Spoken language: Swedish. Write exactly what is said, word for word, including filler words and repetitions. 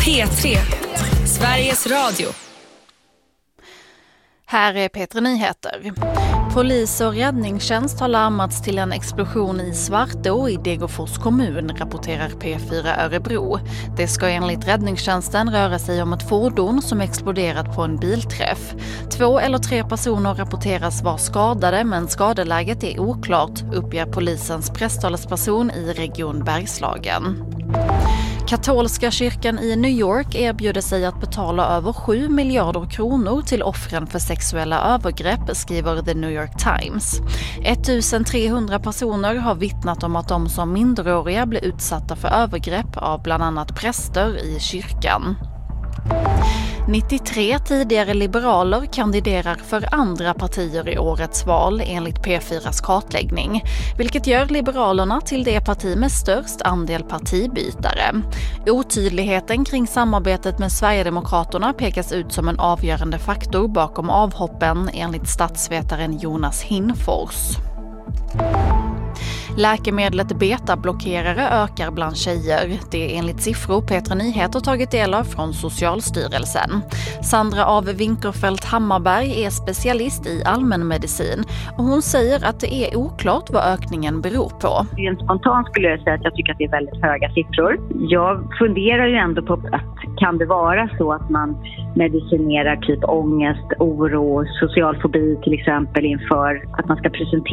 P tre, Sveriges Radio. Här är P tre Nyheter. Polis och räddningstjänst har larmats till en explosion i Svartå i Degerfors kommun, rapporterar P fyra Örebro. Det ska enligt räddningstjänsten röra sig om ett fordon som exploderat på en bilträff. Två eller tre personer rapporteras vara skadade, men skadeläget är oklart, uppger polisens presstalesperson i Region Bergslagen. Katolska kyrkan i New York erbjuder sig att betala över sju miljarder kronor till offren för sexuella övergrepp, skriver The New York Times. ettusentrehundra personer har vittnat om att de som minderåriga blev utsatta för övergrepp av bland annat präster i kyrkan. nittiotre tidigare liberaler kandiderar för andra partier i årets val enligt P fyras kartläggning, vilket gör Liberalerna till det parti med störst andel partibytare. Otydligheten kring samarbetet med Sverigedemokraterna pekas ut som en avgörande faktor bakom avhoppen enligt statsvetaren Jonas Hinfors. Läkemedlet betablockerare ökar bland tjejer. Det är enligt siffror P tre Nyheter tagit del av från Socialstyrelsen. Sandra av Winkerfelt Hammarberg är specialist i allmänmedicin och hon säger att det är oklart vad ökningen beror på. Rent spontant skulle jag säga att jag tycker att det är väldigt höga siffror. Jag funderar ju ändå på att kan det vara så att man medicinerar typ ångest, oro, social fobi till exempel inför att man ska presentera